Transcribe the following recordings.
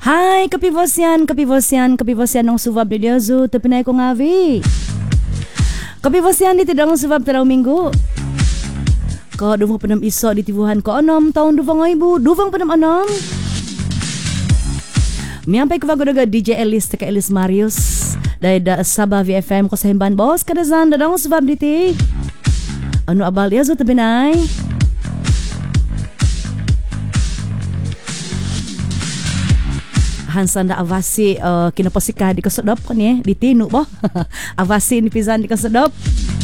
Hai kapibosian ng subab di Diozu tepinay ko ngavi. Kapibosian di tidang subab taraw minggu. Ko duvang penam iso di tibuhan ko 6 tahun 2000 duvang penam 6. Miampay ko bago daga DJ Elis teka Elis Marius dari da Sabah VFM ko sa himban bos kadazan dadang subab diti. Ano abal Diozu tepinay. Hansan da avasi kinapasika di kasedop kan ya di tinu boh avasi ni pizan di kasedop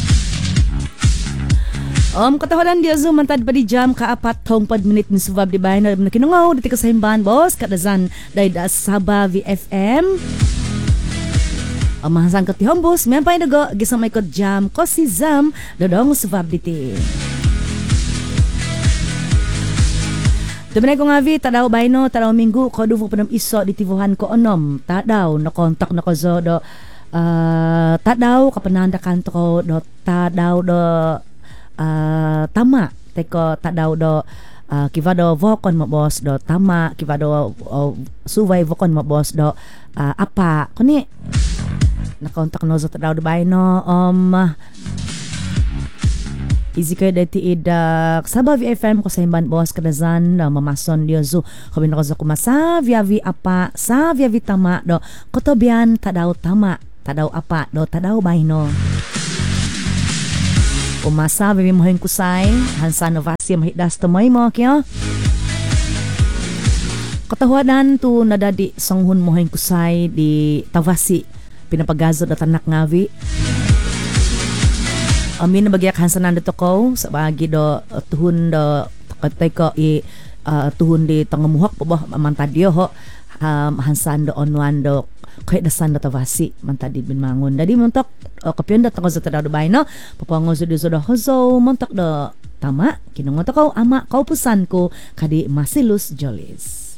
katahodan dia zoom mantad pa di jam ka 4 menit ni subab di bayan na kinungaw di kasaimban boss kadazan dai da Sabah VFM mahasan ka ti hombos miampay dago gisamay ko jam ko si zam dodong subab diti. Temenay ko nga vi, tadaw bayno, tadaw minggu, ko duvo pa ng iso di tibuhan ko onom, tadaw, nakontak na ko zo do, tadaw, kapananda kanto ko do, tadaw do, tama, teko tadaw do, kiva do vokon mo boss do, tama, kiva do, suway vokon mo boss do, apa, kuni, nakontak no zo tadaw do bayno, Easy kayo dati idak Sabah VFM ko sa himban boss kadazan mamason Diozu kami na ko sa kumasa viavi apa sa viavi tama do kotobian tadaw tama tadaw apa do tadaw bayno kumasa viavi mohin kusay hansa novasi mahidas tumoy mo kyo katahuadan tu nadadi songhun mohin kusay di tawasi pinapagazo da tanak ngavi Amin na bagyak hansanan dito ko sa bagi do tuhun do katay ko tuhun di tangamuhak po ba mantadyo ho hansan do onwan do kahit dasan do tawasi mantadi binmangon dadi montok kapiyon da tango sa tadaw do bayno papango sa do hozo montok do tama kinungo to ko ama kaupusan ko kadi Masilus Jolis.